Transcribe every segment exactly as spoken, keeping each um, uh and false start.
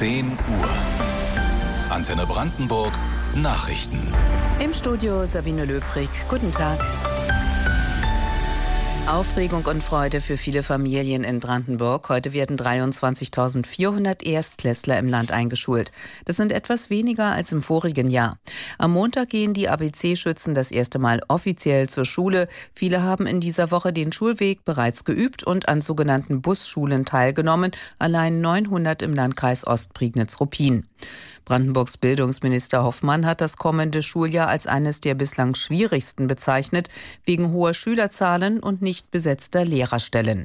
zehn Uhr. Antenne Brandenburg Nachrichten. Im Studio Sabine Löbrig. Guten Tag. Aufregung und Freude für viele Familien in Brandenburg. Heute werden dreiundzwanzigtausendvierhundert Erstklässler im Land eingeschult. Das sind etwas weniger als im vorigen Jahr. Am Montag gehen die A B C-Schützen das erste Mal offiziell zur Schule. Viele haben in dieser Woche den Schulweg bereits geübt und an sogenannten Busschulen teilgenommen. Allein neunhundert im Landkreis Ostprignitz-Ruppin. Brandenburgs Bildungsminister Hoffmann hat das kommende Schuljahr als eines der bislang schwierigsten bezeichnet, wegen hoher Schülerzahlen und nicht besetzter Lehrerstellen.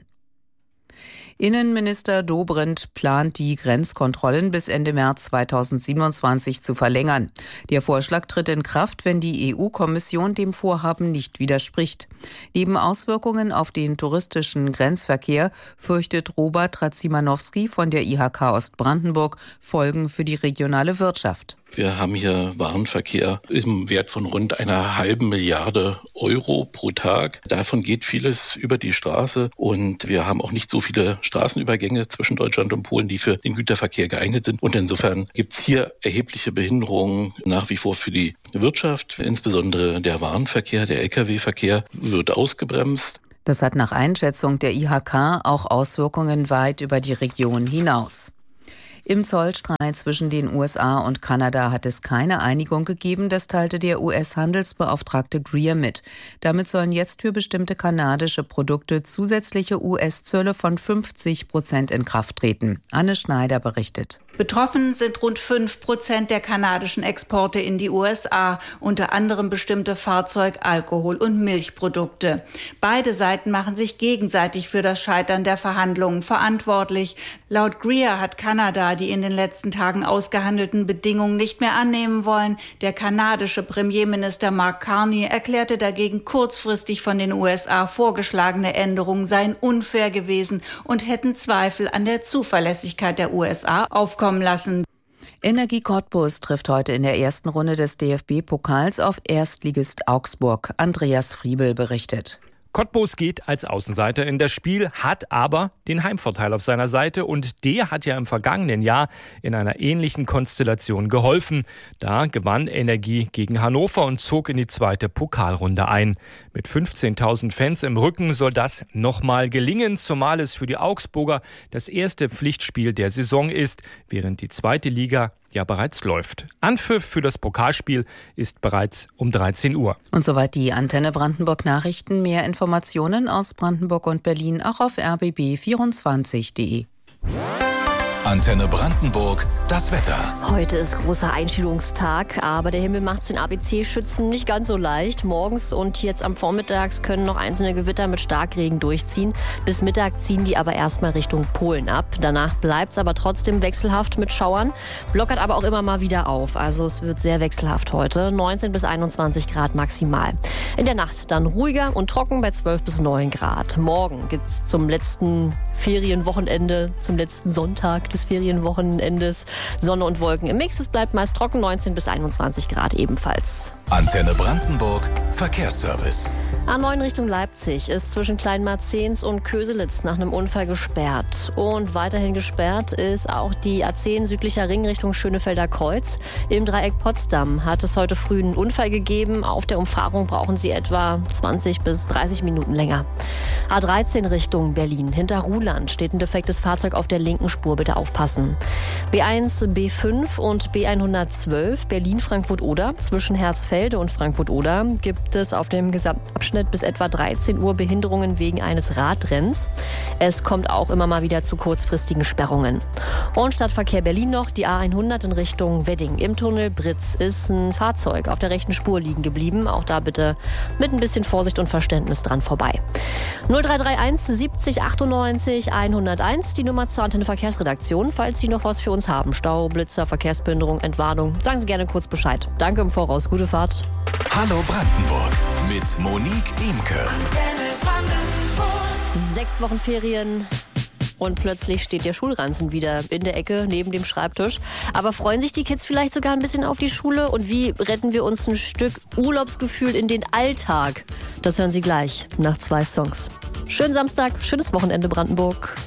Innenminister Dobrindt plant, die Grenzkontrollen bis Ende März zweitausendsiebenundzwanzig zu verlängern. Der Vorschlag tritt in Kraft, wenn die E U-Kommission dem Vorhaben nicht widerspricht. Neben Auswirkungen auf den touristischen Grenzverkehr fürchtet Robert Radzimanowski von der I H K Ostbrandenburg Folgen für die regionale Wirtschaft. Wir haben hier Warenverkehr im Wert von rund einer halben Milliarde Euro pro Tag. Davon geht vieles über die Straße und wir haben auch nicht so viele Straßenübergänge zwischen Deutschland und Polen, die für den Güterverkehr geeignet sind. Und insofern gibt es hier erhebliche Behinderungen nach wie vor für die Wirtschaft. Insbesondere der Warenverkehr, der L K W-Verkehr wird ausgebremst. Das hat nach Einschätzung der I H K auch Auswirkungen weit über die Region hinaus. Im Zollstreit zwischen den U S A und Kanada hat es keine Einigung gegeben, das teilte der U S-Handelsbeauftragte Greer mit. Damit sollen jetzt für bestimmte kanadische Produkte zusätzliche U S-Zölle von fünfzig Prozent in Kraft treten. Anne Schneider berichtet. Betroffen sind rund fünf Prozent der kanadischen Exporte in die U S A, unter anderem bestimmte Fahrzeug-, Alkohol- und Milchprodukte. Beide Seiten machen sich gegenseitig für das Scheitern der Verhandlungen verantwortlich. Laut Greer hat Kanada die in den letzten Tagen ausgehandelten Bedingungen nicht mehr annehmen wollen. Der kanadische Premierminister Mark Carney erklärte dagegen, kurzfristig von den U S A vorgeschlagene Änderungen seien unfair gewesen und hätten Zweifel an der Zuverlässigkeit der U S A aufkommen lassen. Energie Cottbus trifft heute in der ersten Runde des D F B-Pokals auf Erstligist Augsburg. Andreas Friebel berichtet. Cottbus geht als Außenseiter in das Spiel, hat aber den Heimvorteil auf seiner Seite und der hat ja im vergangenen Jahr in einer ähnlichen Konstellation geholfen. Da gewann Energie gegen Hannover und zog in die zweite Pokalrunde ein. Mit fünfzehntausend Fans im Rücken soll das nochmal gelingen, zumal es für die Augsburger das erste Pflichtspiel der Saison ist, während die zweite Liga ja bereits läuft. Anpfiff für das Pokalspiel ist bereits um dreizehn Uhr. Und soweit die Antenne Brandenburg Nachrichten. Mehr Informationen aus Brandenburg und Berlin auch auf r b b vierundzwanzig punkt de. Antenne Brandenburg, das Wetter. Heute ist großer Einschulungstag, aber der Himmel macht es den A B C-Schützen nicht ganz so leicht. Morgens und jetzt am Vormittags können noch einzelne Gewitter mit Starkregen durchziehen. Bis Mittag ziehen die aber erstmal Richtung Polen ab. Danach bleibt es aber trotzdem wechselhaft mit Schauern, lockert aber auch immer mal wieder auf. Also es wird sehr wechselhaft heute, neunzehn bis einundzwanzig Grad maximal. In der Nacht dann ruhiger und trocken bei zwölf bis neun Grad. Morgen gibt es zum letzten Ferienwochenende, zum letzten Sonntag des Ferienwochenendes Sonne und Wolken im Mix. Es bleibt meist trocken, neunzehn bis einundzwanzig Grad ebenfalls. Antenne Brandenburg, Verkehrsservice. A neun Richtung Leipzig ist zwischen Kleinmarzens und Köselitz nach einem Unfall gesperrt. Und weiterhin gesperrt ist auch die A zehn südlicher Ring Richtung Schönefelder Kreuz. Im Dreieck Potsdam hat es heute früh einen Unfall gegeben. Auf der Umfahrung brauchen Sie etwa zwanzig bis dreißig Minuten länger. A dreizehn Richtung Berlin. Hinter Ruhland steht ein defektes Fahrzeug auf der linken Spur. Bitte aufpassen. B eins, B fünf und B hundertzwölf Berlin-Frankfurt-Oder. Zwischen Herzfelde und Frankfurt-Oder gibt es auf dem Gesamtabschnitt bis etwa dreizehn Uhr Behinderungen wegen eines Radrenns. Es kommt auch immer mal wieder zu kurzfristigen Sperrungen. Und Stadtverkehr Berlin noch, die A hundert in Richtung Wedding. Im Tunnel Britz ist ein Fahrzeug auf der rechten Spur liegen geblieben. Auch da bitte mit ein bisschen Vorsicht und Verständnis dran vorbei. null drei drei eins siebzig achtundneunzig hunderteins, die Nummer zur Antenne Verkehrsredaktion. Falls Sie noch was für uns haben, Stau, Blitzer, Verkehrsbehinderung, Entwarnung, sagen Sie gerne kurz Bescheid. Danke im Voraus, gute Fahrt. Hallo Brandenburg mit Monique Imke. Sechs Wochen Ferien und plötzlich steht der Schulranzen wieder in der Ecke neben dem Schreibtisch. Aber freuen sich die Kids vielleicht sogar ein bisschen auf die Schule? Und wie retten wir uns ein Stück Urlaubsgefühl in den Alltag? Das hören Sie gleich nach zwei Songs. Schönen Samstag, schönes Wochenende Brandenburg.